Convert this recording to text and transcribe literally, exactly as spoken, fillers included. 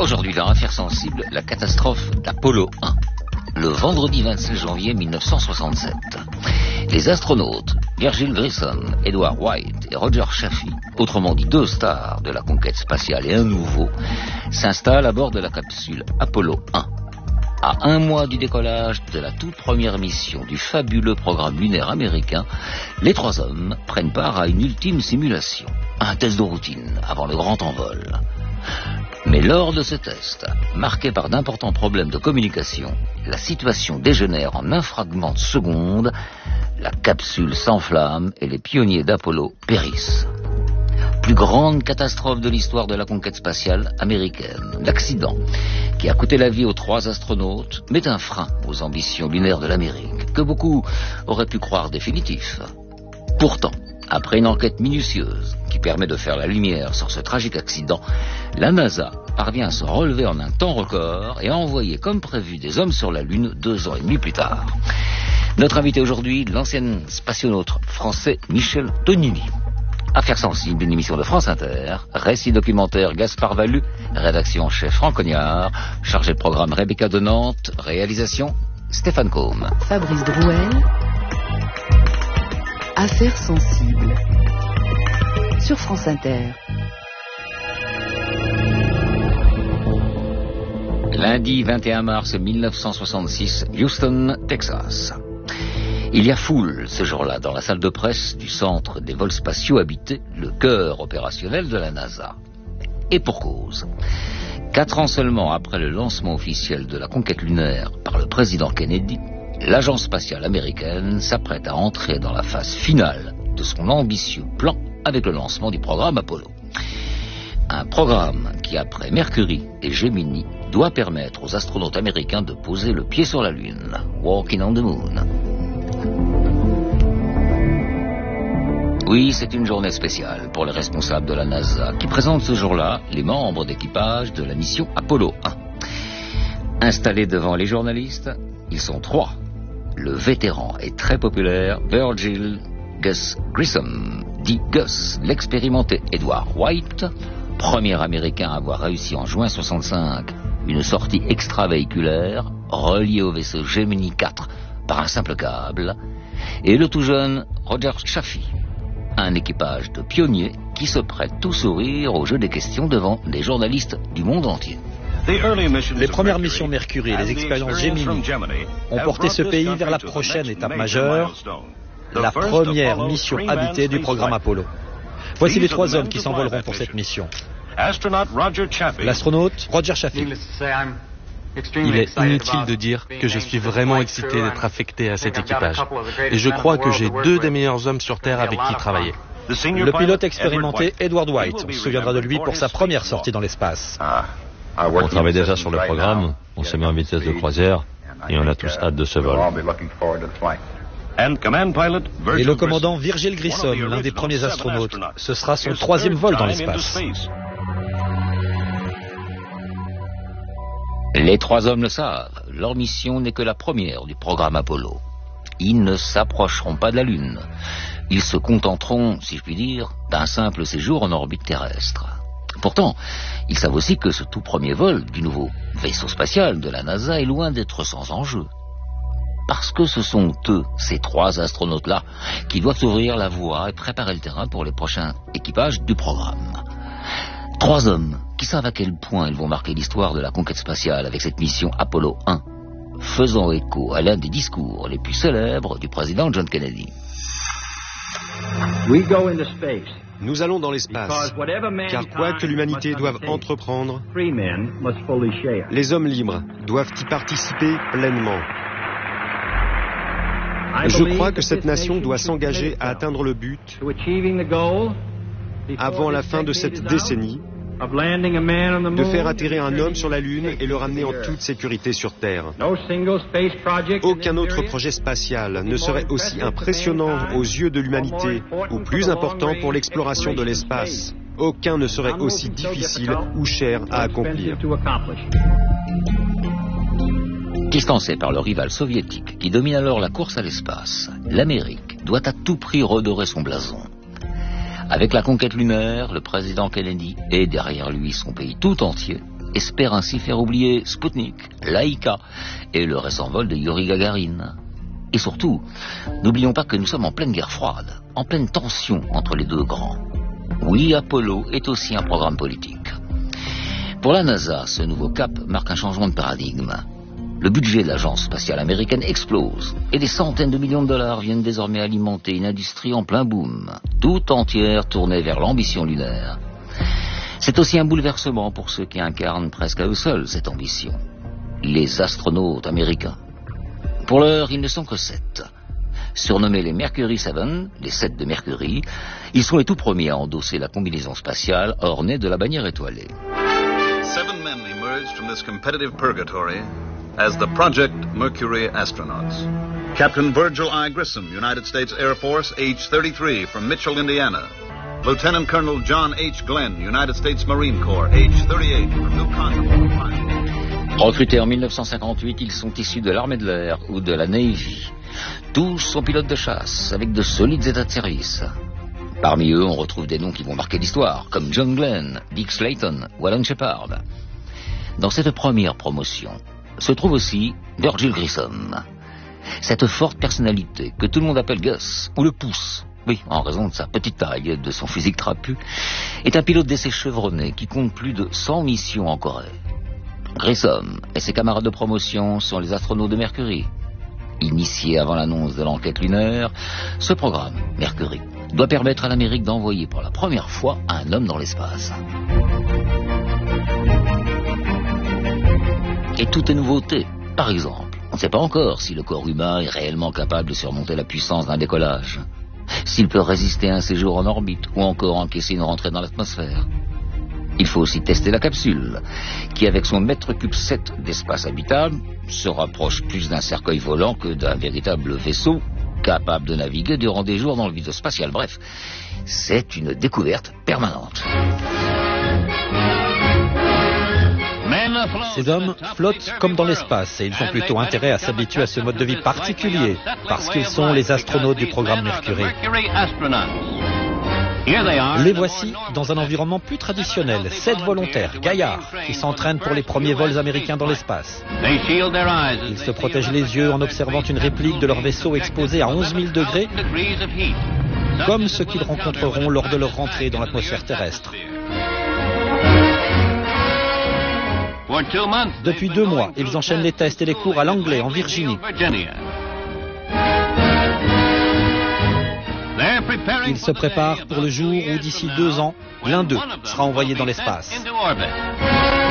Aujourd'hui, dans Affaires sensibles, la catastrophe d'Apollo un. Le vendredi vingt-six janvier mille neuf cent soixante-sept. Les astronautes Virgil Grissom, Edward White et Roger Chaffee, autrement dit deux stars de la conquête spatiale et un nouveau, s'installent à bord de la capsule Apollo un. À un mois du décollage de la toute première mission du fabuleux programme lunaire américain, les trois hommes prennent part à une ultime simulation, un test de routine avant le grand envol. Mais lors de ce test, marqué par d'importants problèmes de communication, la situation dégénère en un fragment de seconde, la capsule s'enflamme et les pionniers d'Apollo périssent. Plus grande catastrophe de l'histoire de la conquête spatiale américaine. L'accident, qui a coûté la vie aux trois astronautes, met un frein aux ambitions lunaires de l'Amérique, que beaucoup auraient pu croire définitif. Pourtant, après une enquête minutieuse qui permet de faire la lumière sur ce tragique accident, la NASA parvient à se relever en un temps record et à envoyer comme prévu des hommes sur la Lune deux ans et demi plus tard. Notre invité aujourd'hui, l'ancien spationaute français Michel Tonini. Affaires sensibles, une émission de France Inter, récit documentaire Gaspard Valu, rédaction en chef Franck Cognard, chargé de programme Rebecca de Nantes, réalisation Stéphane Combe. Fabrice Drouel. Affaires sensibles sur France Inter. Lundi vingt et un mars mille neuf cent soixante-six, Houston, Texas. Il y a foule ce jour-là dans la salle de presse du centre des vols spatiaux habités, le cœur opérationnel de la NASA. Et pour cause. Quatre ans seulement après le lancement officiel de la conquête lunaire par le président Kennedy, l'agence spatiale américaine s'apprête à entrer dans la phase finale de son ambitieux plan avec le lancement du programme Apollo. Un programme qui, après Mercury et Gemini, doit permettre aux astronautes américains de poser le pied sur la Lune. Walking on the Moon. Oui, c'est une journée spéciale pour les responsables de la NASA qui présentent ce jour-là les membres d'équipage de la mission Apollo un. Installés devant les journalistes, ils sont trois. Le vétéran et très populaire Virgil Gus Grissom, dit Gus, l'expérimenté Edward White, premier Américain à avoir réussi en juin soixante-cinq une sortie extravéhiculaire reliée au vaisseau Gemini quatre par un simple câble, et le tout jeune Roger Chaffee, un équipage de pionniers qui se prête tout sourire au jeu des questions devant des journalistes du monde entier. Les premières missions Mercury et les expériences Gemini ont porté ce pays vers la prochaine étape majeure, la première mission habitée du programme Apollo. Voici les trois hommes qui s'envoleront pour cette mission. L'astronaute Roger Chaffee. Il est inutile de dire que je suis vraiment excité d'être affecté à cet équipage. Et je crois que j'ai deux des meilleurs hommes sur Terre avec qui travailler. Le pilote expérimenté Edward White. On se souviendra de lui pour sa première sortie dans l'espace. On travaille déjà sur le programme, on s'est mis en vitesse de croisière et on a tous hâte de ce vol. Et le commandant Virgil Grissom, l'un des premiers astronautes. Ce sera son troisième vol dans l'espace. Les trois hommes le savent, leur mission n'est que la première du programme Apollo. Ils ne s'approcheront pas de la Lune. Ils se contenteront, si je puis dire, d'un simple séjour en orbite terrestre. Pourtant, ils savent aussi que ce tout premier vol du nouveau vaisseau spatial de la NASA est loin d'être sans enjeu. Parce que ce sont eux, ces trois astronautes-là, qui doivent ouvrir la voie et préparer le terrain pour les prochains équipages du programme. Trois hommes qui savent à quel point ils vont marquer l'histoire de la conquête spatiale avec cette mission Apollo un, faisant écho à l'un des discours les plus célèbres du président John Kennedy. Nous allons dans l'espace, car quoi que l'humanité doive entreprendre, les hommes libres doivent y participer pleinement. Je crois que cette nation doit s'engager à atteindre le but avant la fin de cette décennie, de faire atterrir un homme sur la Lune et le ramener en toute sécurité sur Terre. Aucun autre projet spatial ne serait aussi impressionnant aux yeux de l'humanité ou plus important pour l'exploration de l'espace. Aucun ne serait aussi difficile ou cher à accomplir. Distancée par le rival soviétique qui domine alors la course à l'espace, l'Amérique doit à tout prix redorer son blason. Avec la conquête lunaire, le président Kennedy et derrière lui son pays tout entier espèrent ainsi faire oublier Sputnik, Laika et le récent vol de Yuri Gagarin. Et surtout, n'oublions pas que nous sommes en pleine guerre froide, en pleine tension entre les deux grands. Oui, Apollo est aussi un programme politique. Pour la NASA, ce nouveau cap marque un changement de paradigme. Le budget de l'agence spatiale américaine explose et des centaines de millions de dollars viennent désormais alimenter une industrie en plein boom, toute entière tournée vers l'ambition lunaire. C'est aussi un bouleversement pour ceux qui incarnent presque à eux seuls cette ambition, les astronautes américains. Pour l'heure, ils ne sont que sept. Surnommés les Mercury sept, les sept de Mercury, ils sont les tout premiers à endosser la combinaison spatiale ornée de la bannière étoilée. Seven men emerged from this competitive purgatory as the Project Mercury astronauts. Captain Virgil I. Grissom, United States Air Force, age thirty-three, from Mitchell, Indiana. Lieutenant Colonel John H. Glenn, United States Marine Corps, age thirty-eight, from New Concord. Recrutés en mille neuf cent cinquante-huit, ils sont issus de l'armée de l'air ou de la Navy. Tous sont pilotes de chasse, avec de solides états de service. Parmi eux, on retrouve des noms qui vont marquer l'histoire, comme John Glenn, Dick Slayton ou Alan Shepard. Dans cette première promotion, se trouve aussi Virgil Grissom. Cette forte personnalité que tout le monde appelle Gus, ou le Pouce, oui, en raison de sa petite taille et de son physique trapu, est un pilote d'essai chevronné qui compte plus de cent missions en Corée. Grissom et ses camarades de promotion sont les astronautes de Mercury. Initié avant l'annonce de l'enquête lunaire, ce programme, Mercury, doit permettre à l'Amérique d'envoyer pour la première fois un homme dans l'espace. Et tout est nouveauté. Par exemple, on ne sait pas encore si le corps humain est réellement capable de surmonter la puissance d'un décollage, s'il peut résister à un séjour en orbite ou encore encaisser une rentrée dans l'atmosphère. Il faut aussi tester la capsule, qui avec son mètre cube sept d'espace habitable se rapproche plus d'un cercueil volant que d'un véritable vaisseau capable de naviguer durant des jours dans le vide spatial. Bref, c'est une découverte permanente. Ces hommes flottent comme dans l'espace et ils ont plutôt intérêt à s'habituer à ce mode de vie particulier parce qu'ils sont les astronautes du programme Mercury. Les voici dans un environnement plus traditionnel, sept volontaires, gaillards, qui s'entraînent pour les premiers vols américains dans l'espace. Ils se protègent les yeux en observant une réplique de leur vaisseau exposé à onze mille degrés, comme ceux qu'ils rencontreront lors de leur rentrée dans l'atmosphère terrestre. Depuis deux mois, ils enchaînent les tests et les cours à Langley, en Virginie. Ils se préparent pour le jour où, d'ici deux ans, l'un d'eux sera envoyé dans l'espace.